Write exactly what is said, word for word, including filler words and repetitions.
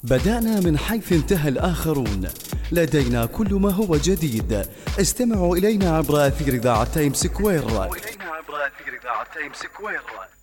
بدأنا من حيث انتهى الآخرون، لدينا كل ما هو جديد. استمعوا إلينا عبر أثير إذاعة تايم سكوير.